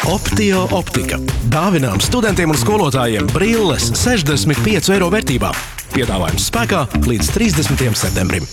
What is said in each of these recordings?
Optio optika. Dāvinām studentiem un skolotājiem brilles 65 eiro vērtībā. Piedāvājums spēkā līdz 30. septembrim.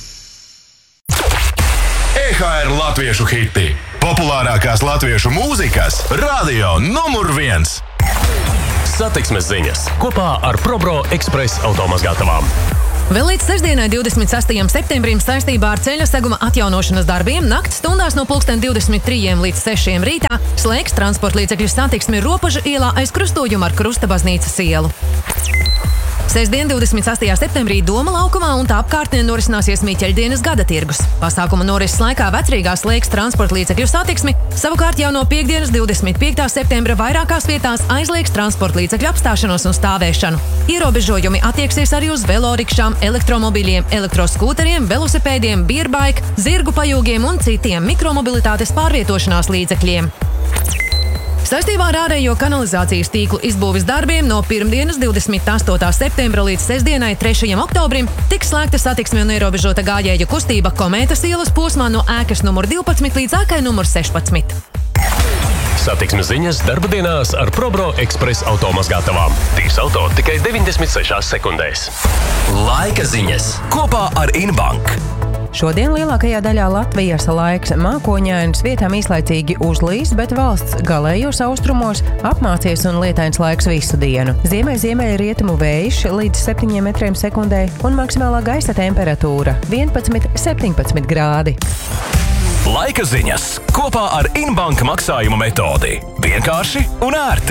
EHR latviešu hiti. Populārākās latviešu mūzikas radio numur 1. Satiksmes ziņas kopā ar Probro Express automazgātavām. Vēl līdz sestdienai 26. septembrim saistībā ar ceļa seguma atjaunošanas darbiem nakts stundās no 23 līdz 6 rītā slēgs transporta līdzekļu satiksmi Ropažu ielā aiz krustojuma ar Krusta baznīcas ielu. Sestdien 28. septembrī Doma laukumā un tā apkārtnē norisināsies Miķeļdienas gada tirgus. Pasākuma norises laikā Vecrīgā slēgs transporta līdzekļu satiksmi, savukārt jau no piektdienas 25. septembra vairākās vietās aizliegs transporta līdzekļu apstāšanos un stāvēšanu. Ierobežojumi attieksies arī uz velorikšām, elektromobiļiem, elektroskūteriem, velosipēdiem, bierbike, zirgu pajūgiem un citiem mikromobilitātes pārvietošanās līdzekļiem. Saistībā ar ārējo kanalizācijas tīklu izbūves darbiem no pirmdienas 28. septembra līdz sestdienai 3. oktobrim tiks slēgta satiksme un ierobežota gājēju kustība Komētas ielas posmā no ēkas numur 12 līdz ēkai numur 16. Satiksmes ziņas darba dienās ar Probro Express automazgātavām. Tīrs auto tikai 96 sekundēs. Laika ziņas kopā ar Inbank. Šodien lielākajā daļā Latvijas laiks mākoņains, vietām īslaicīgi uzlīs, bet valsts galējos austrumos apmācies un lietains laiks visu dienu. Ziemeļrietumu vējš līdz 7 metriem sekundē un maksimālā gaisa temperatūra 11–17 grādi. Laika ziņas kopā ar Inbank maksājumu metodi. Vienkārši un ērti.